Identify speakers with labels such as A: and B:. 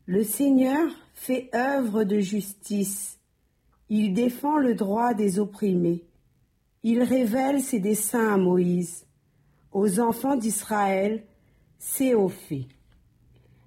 A: Le Seigneur fait œuvre de justice. Il défend le droit des opprimés. Il révèle ses desseins à Moïse. Aux enfants d'Israël, c'est au fait.